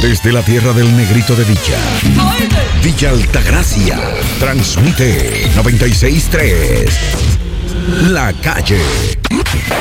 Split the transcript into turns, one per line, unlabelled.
Desde la tierra del Negrito de Villa, Villa Altagracia, transmite 96.3. La Calle.